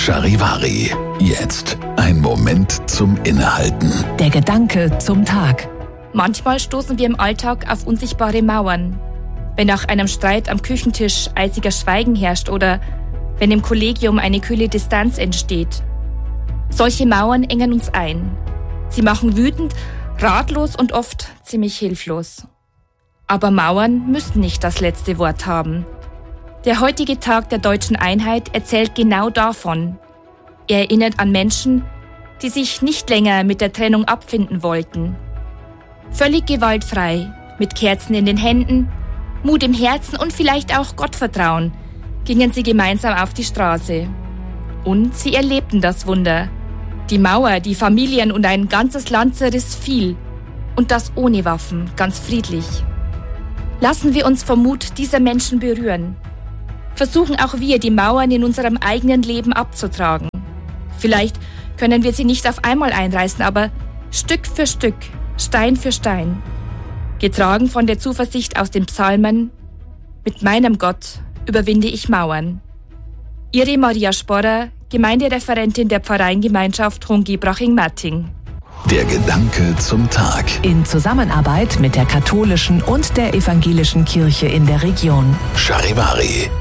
Charivari. Jetzt ein Moment zum Innehalten. Der Gedanke zum Tag. Manchmal stoßen wir im Alltag auf unsichtbare Mauern. Wenn nach einem Streit am Küchentisch eisiger Schweigen herrscht oder wenn im Kollegium eine kühle Distanz entsteht. Solche Mauern engen uns ein. Sie machen wütend, ratlos und oft ziemlich hilflos. Aber Mauern müssen nicht das letzte Wort haben. Der heutige Tag der deutschen Einheit erzählt genau davon. Er erinnert an Menschen, die sich nicht länger mit der Trennung abfinden wollten. Völlig gewaltfrei, mit Kerzen in den Händen, Mut im Herzen und vielleicht auch Gottvertrauen, gingen sie gemeinsam auf die Straße. Und sie erlebten das Wunder. Die Mauer, die Familien und ein ganzes Land zerriss fiel. Und das ohne Waffen, ganz friedlich. Lassen wir uns vom Mut dieser Menschen berühren. Versuchen auch wir, die Mauern in unserem eigenen Leben abzutragen. Vielleicht können wir sie nicht auf einmal einreißen, aber Stück für Stück, Stein für Stein. Getragen von der Zuversicht aus den Psalmen, mit meinem Gott überwinde ich Mauern. Ihre Maria Sporrer, Gemeindereferentin der Pfarreiengemeinschaft Hongi-Braching-Matting. Der Gedanke zum Tag. In Zusammenarbeit mit der katholischen und der evangelischen Kirche in der Region. Charivari.